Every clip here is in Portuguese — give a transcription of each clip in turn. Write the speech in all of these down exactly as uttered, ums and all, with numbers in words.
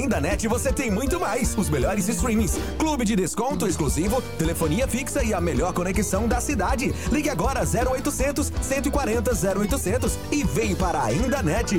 Ainda Net você tem muito mais. Os melhores streamings, clube de desconto exclusivo, telefonia fixa e a melhor conexão da cidade. Ligue agora zero oitocentos, cento e quarenta, zero oitocentos e vem para a Ainda Net.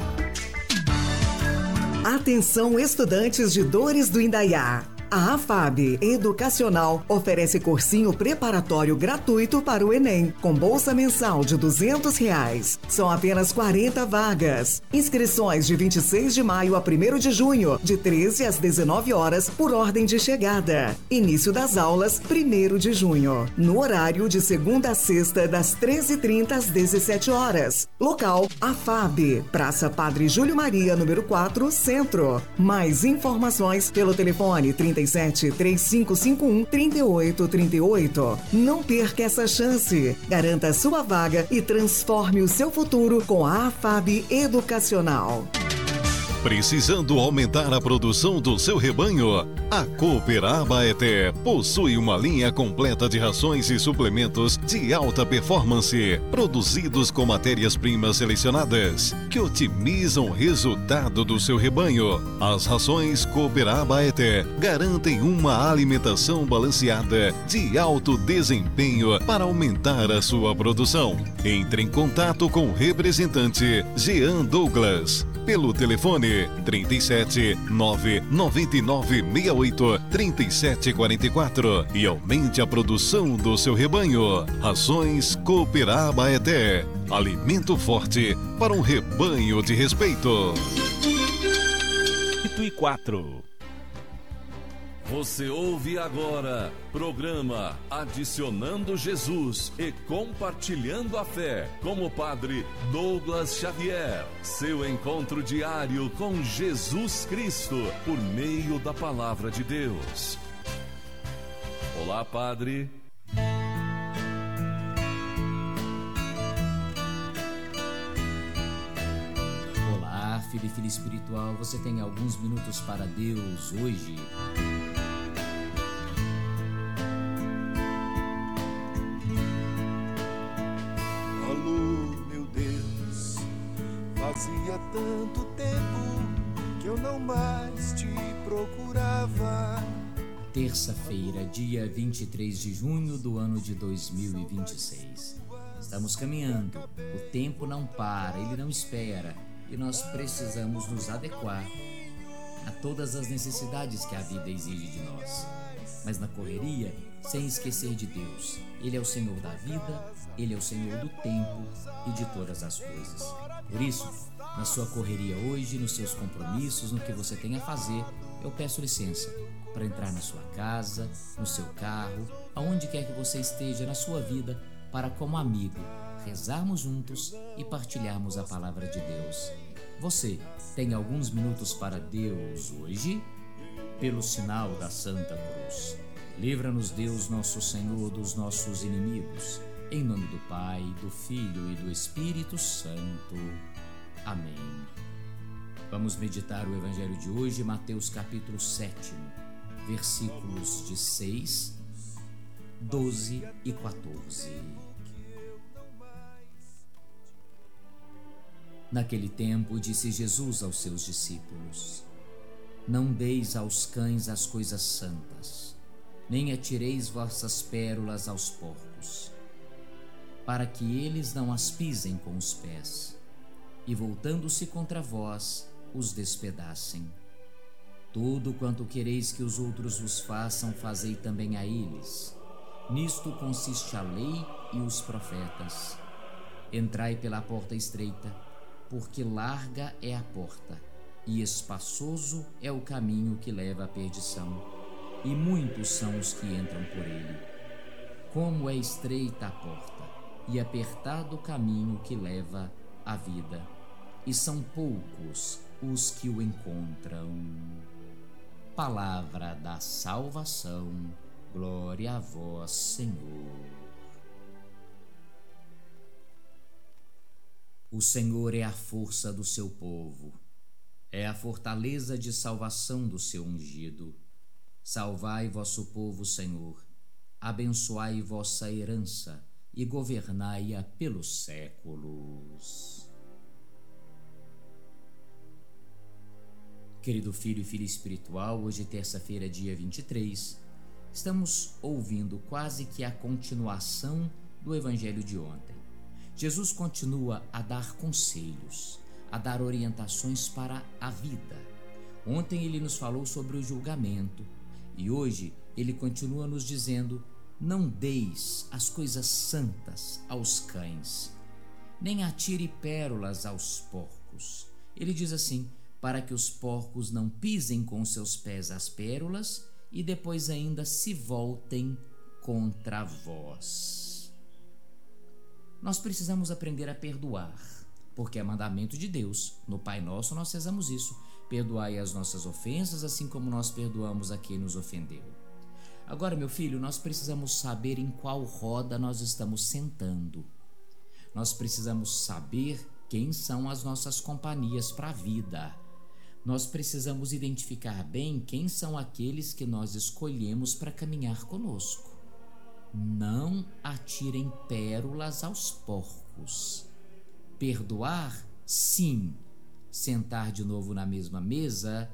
Atenção, estudantes de Dores do Indaiá. A AFAB Educacional oferece cursinho preparatório gratuito para o Enem, com bolsa mensal de duzentos reais. São apenas quarenta vagas. Inscrições de vinte e seis de maio a primeiro de junho, de treze às dezenove horas, por ordem de chegada. Início das aulas, primeiro de junho. No horário de segunda a sexta, das treze e trinta às dezessete horas. Local, AFAB, Praça Padre Júlio Maria, número quatro, Centro. Mais informações pelo telefone trinta e sete, três cinco cinco um, três oito três oito. Não perca essa chance. Garanta sua vaga e transforme o seu futuro com a AFAB Educacional. Precisando aumentar a produção do seu rebanho? A Cooper Abaeté possui uma linha completa de rações e suplementos de alta performance, produzidos com matérias-primas selecionadas, que otimizam o resultado do seu rebanho. As rações Cooper Abaeté garantem uma alimentação balanceada de alto desempenho para aumentar a sua produção. Entre em contato com o representante Jean Douglas pelo telefone trinta e sete, nove nove nove seis oito, três sete quatro quatro e aumente a produção do seu rebanho. Rações Cooper Abaeté. Alimento forte para um rebanho de respeito. oito e quatro. Você ouve agora programa Adicionando Jesus e Compartilhando a Fé com o Padre Douglas Xavier. Seu encontro diário com Jesus Cristo por meio da Palavra de Deus. Olá, Padre. Olá, filho e filha espiritual. Você tem alguns minutos para Deus hoje? Fazia tanto tempo que eu não mais te procurava. Terça-feira, dia vinte e três de junho do ano de dois mil e vinte e seis. Estamos caminhando, o tempo não para, ele não espera e nós precisamos nos adequar a todas as necessidades que a vida exige de nós. Mas na correria, sem esquecer de Deus. Ele é o Senhor da vida, Ele é o Senhor do tempo e de todas as coisas. Por isso, na sua correria hoje, nos seus compromissos, no que você tem a fazer, eu peço licença para entrar na sua casa, no seu carro, aonde quer que você esteja na sua vida, para, como amigo, rezarmos juntos e partilharmos a palavra de Deus. Você tem alguns minutos para Deus hoje? Pelo sinal da Santa Cruz. Livra-nos, Deus nosso Senhor, dos nossos inimigos. Em nome do Pai, do Filho e do Espírito Santo. Amém. Vamos meditar o Evangelho de hoje, Mateus capítulo sete, versículos de seis, doze e quatorze. Naquele tempo, disse Jesus aos seus discípulos: Não deis aos cães as coisas santas, nem atireis vossas pérolas aos porcos, para que eles não as pisem com os pés, e voltando-se contra vós, os despedacem. Tudo quanto quereis que os outros vos façam, fazei também a eles. Nisto consiste a lei e os profetas. Entrai pela porta estreita, porque larga é a porta, e espaçoso é o caminho que leva à perdição, e muitos são os que entram por ele. Como é estreita a porta, e apertado o caminho que leva à vida, e são poucos os que o encontram. Palavra da salvação, glória a vós, Senhor. O Senhor é a força do seu povo, é a fortaleza de salvação do seu ungido. Salvai vosso povo, Senhor, abençoai vossa herança e governai-a pelos séculos. Querido filho e filha espiritual, hoje é terça-feira, dia vinte e três. Estamos ouvindo quase que a continuação do evangelho de ontem. Jesus continua a dar conselhos, a dar orientações para a vida. Ontem ele nos falou sobre o julgamento e hoje ele continua nos dizendo: não deis as coisas santas aos cães, nem atire pérolas aos porcos. Ele diz assim: para que os porcos não pisem com seus pés as pérolas e depois ainda se voltem contra vós. Nós precisamos aprender a perdoar, porque é mandamento de Deus. No Pai Nosso nós rezamos isso: perdoai as nossas ofensas, assim como nós perdoamos a quem nos ofendeu. Agora, meu filho, nós precisamos saber em qual roda nós estamos sentando. Nós precisamos saber quem são as nossas companhias para a vida. Nós precisamos identificar bem quem são aqueles que nós escolhemos para caminhar conosco. Não atirem pérolas aos porcos. Perdoar, sim. Sentar de novo na mesma mesa,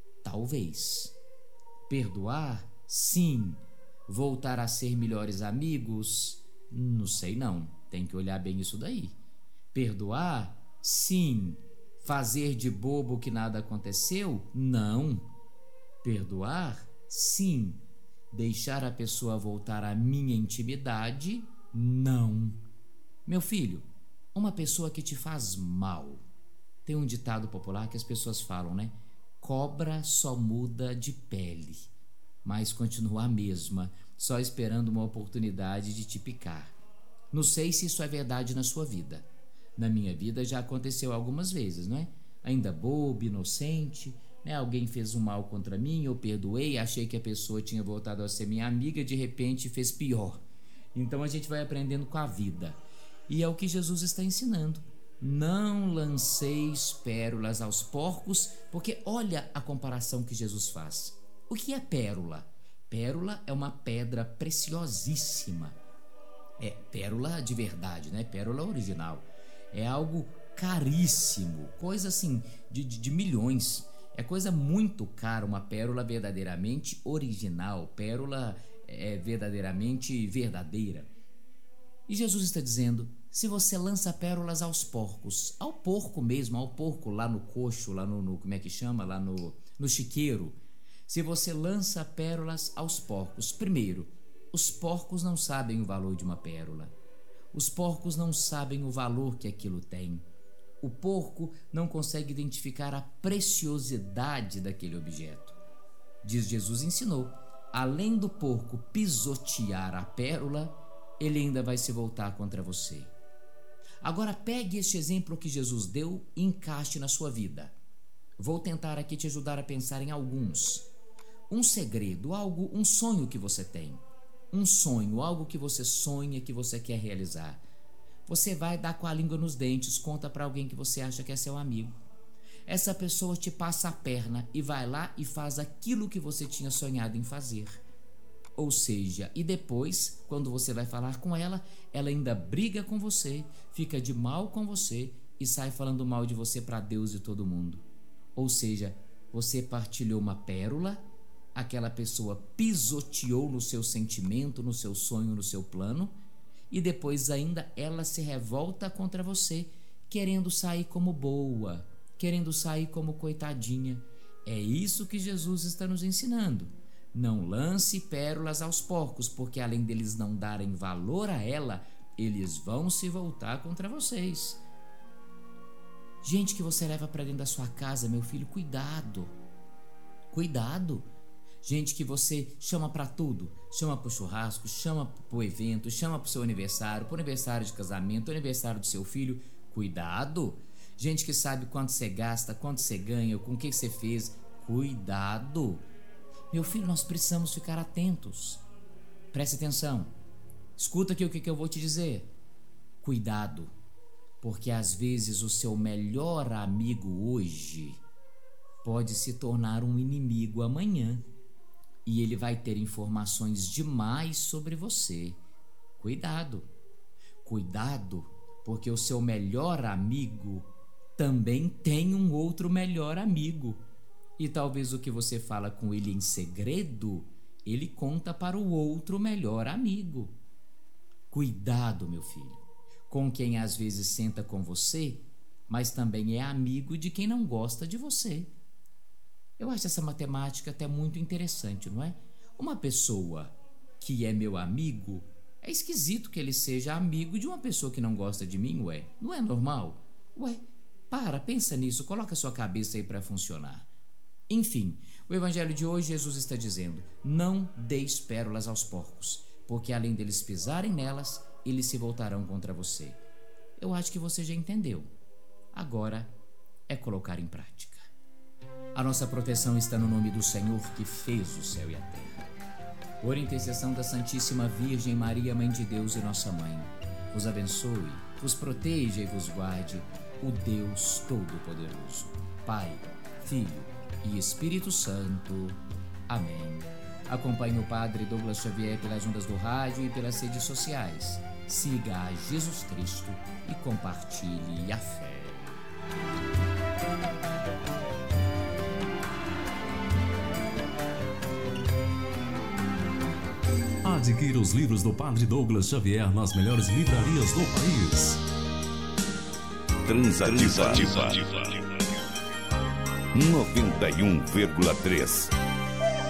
talvez. Perdoar, sim. Voltar a ser melhores amigos, não sei não. Tem que olhar bem isso daí. Perdoar, sim. Fazer de bobo que nada aconteceu? Não. Perdoar? Sim. Deixar a pessoa voltar à minha intimidade? Não. Meu filho, uma pessoa que te faz mal. Tem um ditado popular que as pessoas falam, né? Cobra só muda de pele, mas continua a mesma, só esperando uma oportunidade de te picar. Não sei se isso é verdade na sua vida. Na minha vida já aconteceu algumas vezes, não é? Ainda bobo, inocente, né? Alguém fez um mal contra mim, eu perdoei, achei que a pessoa tinha voltado a ser minha amiga, de repente fez pior. Então a gente vai aprendendo com a vida. E é o que Jesus está ensinando. Não lanceis pérolas aos porcos, porque olha a comparação que Jesus faz. O que é pérola? Pérola é uma pedra preciosíssima. É pérola de verdade, né? Pérola original. É algo caríssimo, coisa assim de, de, de milhões. É coisa muito cara, uma pérola verdadeiramente original, pérola é, verdadeiramente verdadeira. E Jesus está dizendo: se você lança pérolas aos porcos, ao porco mesmo, ao porco lá no coxo, lá no, no como é que chama, lá no, no chiqueiro, se você lança pérolas aos porcos, primeiro, os porcos não sabem o valor de uma pérola. Os porcos não sabem o valor que aquilo tem. O porco não consegue identificar a preciosidade daquele objeto. Diz Jesus ensinou: além do porco pisotear a pérola, ele ainda vai se voltar contra você. Agora pegue este exemplo que Jesus deu e encaixe na sua vida. Vou tentar aqui te ajudar a pensar em alguns. Um segredo, algo, um sonho que você tem. Um sonho, algo que você sonha, que você quer realizar. Você vai dar com a língua nos dentes, conta para alguém que você acha que é seu amigo. Essa pessoa te passa a perna e vai lá e faz aquilo que você tinha sonhado em fazer. Ou seja, e depois, quando você vai falar com ela, ela ainda briga com você, fica de mal com você e sai falando mal de você para Deus e todo mundo. Ou seja, você partilhou uma pérola, aquela pessoa pisoteou no seu sentimento, no seu sonho, no seu plano, e depois ainda ela se revolta contra você, querendo sair como boa, querendo sair como coitadinha. É isso que Jesus está nos ensinando. Não lance pérolas aos porcos, porque além deles não darem valor a ela, eles vão se voltar contra vocês. Gente que você leva para dentro da sua casa, meu filho, cuidado. Cuidado. Gente que você chama para tudo, chama para o churrasco, chama para o evento, chama para o seu aniversário, para o aniversário de casamento, aniversário do seu filho, cuidado. Gente que sabe quanto você gasta, quanto você ganha, com o que você fez, cuidado. Meu filho, nós precisamos ficar atentos. Preste atenção, escuta aqui o que eu vou te dizer. Cuidado, porque às vezes o seu melhor amigo hoje pode se tornar um inimigo amanhã. E ele vai ter informações demais sobre você. Cuidado. Cuidado, porque o seu melhor amigo também tem um outro melhor amigo. E talvez o que você fala com ele em segredo, ele conta para o outro melhor amigo. Cuidado, meu filho, com quem às vezes senta com você, mas também é amigo de quem não gosta de você. Eu acho essa matemática até muito interessante, não é? Uma pessoa que é meu amigo, é esquisito que ele seja amigo de uma pessoa que não gosta de mim, ué. Não é normal? Ué, para, pensa nisso, coloca a sua cabeça aí para funcionar. Enfim, o evangelho de hoje, Jesus está dizendo: não deis pérolas aos porcos, porque além deles pisarem nelas, eles se voltarão contra você. Eu acho que você já entendeu. Agora é colocar em prática. A nossa proteção está no nome do Senhor que fez o céu e a terra. Por intercessão da Santíssima Virgem Maria, Mãe de Deus e nossa Mãe, vos abençoe, vos proteja e vos guarde o Deus Todo-Poderoso, Pai, Filho e Espírito Santo. Amém. Acompanhe o Padre Douglas Xavier pelas ondas do rádio e pelas redes sociais. Siga a Jesus Cristo e compartilhe a fé. Adquira os livros do Padre Douglas Xavier nas melhores livrarias do país. Transativa. Transativa. noventa e um vírgula três.